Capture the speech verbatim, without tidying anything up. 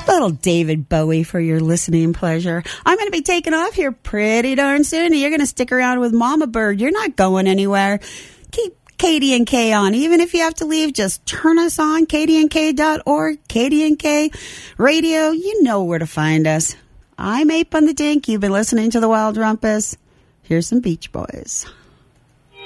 Little David Bowie for your listening pleasure. I'm going to be taking off here pretty darn soon. You're going to stick around with Mama Bird. You're not going anywhere. Keep K D and K on. Even if you have to leave, just turn us on, K D N K dot org, K D N K Radio. You know where to find us. I'm Ape on the Dink. You've been listening to The Wild Rumpus. Here's some Beach Boys.